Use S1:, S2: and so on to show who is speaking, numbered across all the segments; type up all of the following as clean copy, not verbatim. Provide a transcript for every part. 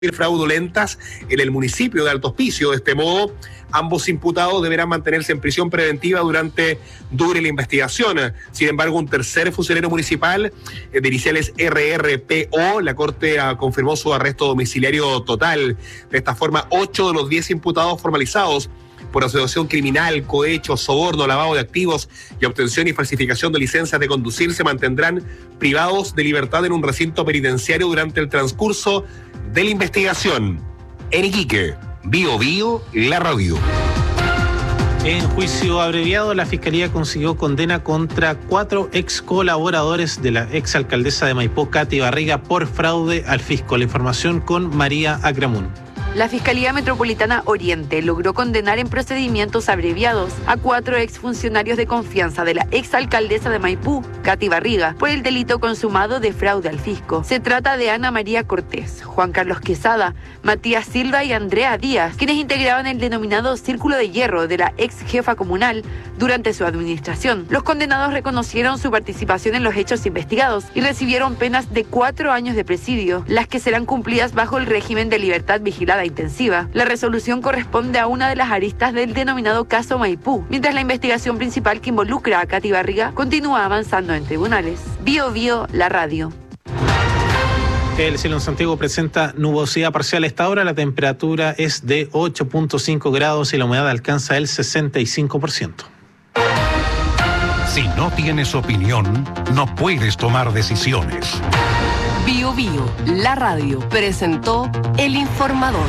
S1: fraudulentas en el municipio de Alto Hospicio. De este modo, ambos imputados deberán mantenerse en prisión preventiva dure la investigación. Sin embargo, un tercer funcionario municipal de iniciales RRPO, la Corte confirmó su arresto domiciliario total. De esta forma, 8 de los 10 imputados formalizados por asociación criminal, cohecho, soborno, lavado de activos y obtención y falsificación de licencias de conducir se mantendrán privados de libertad en un recinto penitenciario durante el transcurso de la investigación. En Iquique, Bio Bio, la radio.
S2: En juicio abreviado, la Fiscalía consiguió condena contra 4 ex colaboradores de la ex alcaldesa de Maipú, Katy Barriga, por fraude al fisco. La información con María Acramún.
S3: La Fiscalía Metropolitana Oriente logró condenar en procedimientos abreviados a 4 exfuncionarios de confianza de la exalcaldesa de Maipú, Katy Barriga, por el delito consumado de fraude al fisco. Se trata de Ana María Cortés, Juan Carlos Quesada, Matías Silva y Andrea Díaz, quienes integraban el denominado Círculo de Hierro de la ex jefa comunal durante su administración. Los condenados reconocieron su participación en los hechos investigados y recibieron penas de 4 años de presidio, las que serán cumplidas bajo el régimen de libertad vigilada intensiva. La resolución corresponde a una de las aristas del denominado caso Maipú, mientras la investigación principal que involucra a Katy Barriga continúa avanzando en tribunales. Bio Bio, la radio.
S2: El cielo en Santiago presenta nubosidad parcial a esta hora. La temperatura es de 8.5 grados y la humedad alcanza el 65%.
S4: Si no tienes opinión, no puedes tomar decisiones.
S5: Bio Bio, la radio, presentó El Informador.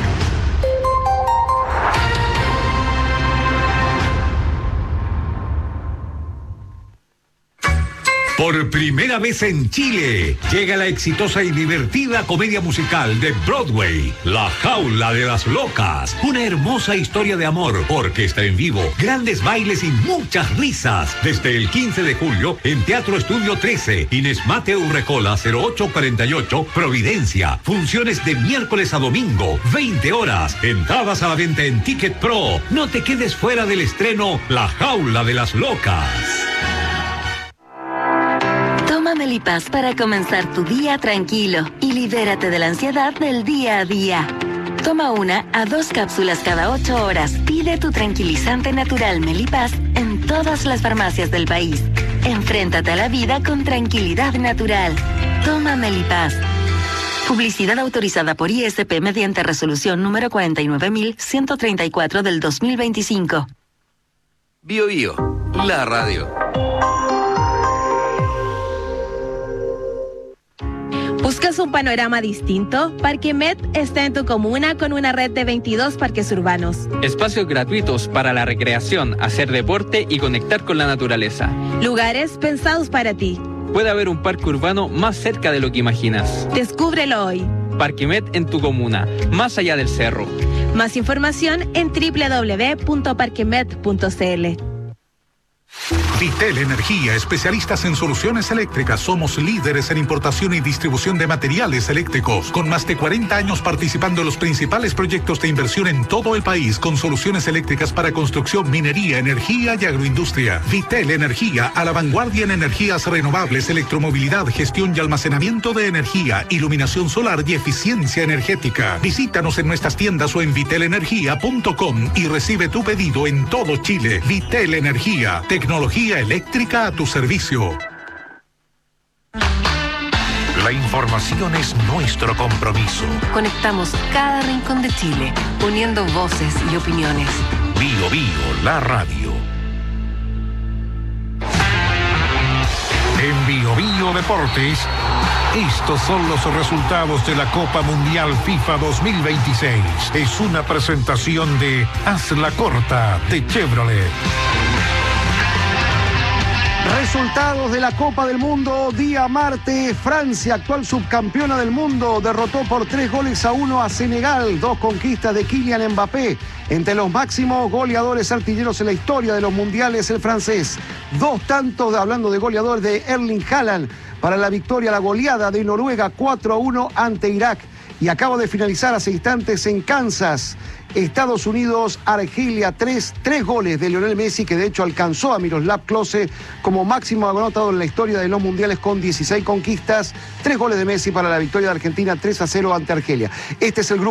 S4: Por primera vez en Chile, llega la exitosa y divertida comedia musical de Broadway, La Jaula de las Locas. Una hermosa historia de amor, orquesta en vivo, grandes bailes y muchas risas. Desde el 15 de julio en Teatro Estudio 13, Inés Mateo Urrejola 0848, Providencia. Funciones de miércoles a domingo, 20 horas. Entradas a la venta en Ticket Pro. No te quedes fuera del estreno La Jaula de las Locas.
S6: Toma Melipaz para comenzar tu día tranquilo y libérate de la ansiedad del día a día. Toma 1 a 2 cápsulas cada 8 horas. Pide tu tranquilizante natural Melipaz en todas las farmacias del país. Enfréntate a la vida con tranquilidad natural. Toma Melipaz. Publicidad autorizada por ISP mediante resolución número 49.134 del 2025.
S7: Bio Bio, la radio.
S8: ¿Buscas un panorama distinto? Parquemet está en tu comuna con una red de 22 parques urbanos.
S9: Espacios gratuitos para la recreación, hacer deporte y conectar con la naturaleza.
S8: Lugares pensados para ti.
S9: Puede haber un parque urbano más cerca de lo que imaginas.
S8: Descúbrelo hoy.
S9: Parquemet en tu comuna, más allá del cerro.
S8: Más información en www.parquemet.cl.
S4: Vitel Energía, especialistas en soluciones eléctricas. Somos líderes en importación y distribución de materiales eléctricos, con más de 40 años participando en los principales proyectos de inversión en todo el país, con soluciones eléctricas para construcción, minería, energía y agroindustria. Vitel Energía, a la vanguardia en energías renovables, electromovilidad, gestión y almacenamiento de energía, iluminación solar y eficiencia energética. Visítanos en nuestras tiendas o en vitelenergia.com y recibe tu pedido en todo Chile. Vitel Energía, tecnología eléctrica a tu servicio. La información es nuestro compromiso.
S5: Conectamos cada rincón de Chile, uniendo voces y opiniones.
S4: Bio Bio, la radio. En Bio Bio Deportes, estos son los resultados de la Copa Mundial FIFA 2026. Es una presentación de Haz la Corta de Chevrolet.
S10: Resultados de la Copa del Mundo, día martes. Francia, actual subcampeona del mundo, derrotó por 3-1 a Senegal. 2 conquistas de Kylian Mbappé. Entre los máximos goleadores artilleros en la historia de los mundiales, el francés. 2 tantos, hablando de goleador, de Erling Haaland para la victoria, la goleada de Noruega 4-1 ante Irak. Y acabo de finalizar hace instantes en Kansas, Estados Unidos, Argelia, tres goles de Lionel Messi, que de hecho alcanzó a Miroslav Klose como máximo anotador en la historia de los mundiales con 16 conquistas. 3 goles de Messi para la victoria de Argentina 3-0 ante Argelia. Este es el grupo